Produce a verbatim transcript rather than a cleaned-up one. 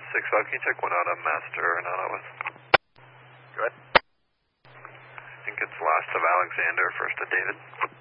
six five, can you check one out on Master or not with? Go ahead. I think it's last of Alexander, first of David.